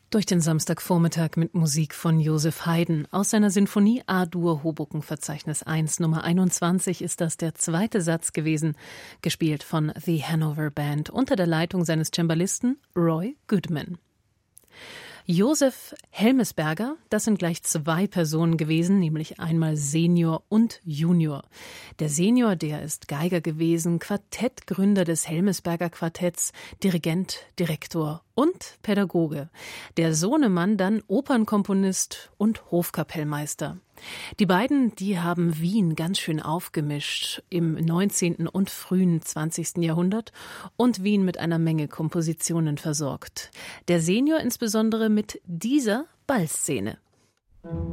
Durch den Samstagvormittag mit Musik von Joseph Haydn. Aus seiner Sinfonie A-Dur Hoboken Verzeichnis 1 Nummer 21 ist das der zweite Satz gewesen, gespielt von The Hanover Band unter der Leitung seines Cembalisten Roy Goodman. Joseph Helmesberger, das sind gleich zwei Personen gewesen, nämlich einmal Senior und Junior. Der Senior, der ist Geiger gewesen, Quartettgründer des Helmesberger Quartetts, Dirigent, Direktor und Pädagoge. Der Sohnemann dann Opernkomponist und Hofkapellmeister. Die beiden, die haben Wien ganz schön aufgemischt im 19. und frühen 20. Jahrhundert und Wien mit einer Menge Kompositionen versorgt. Der Senior insbesondere mit dieser Ballszene.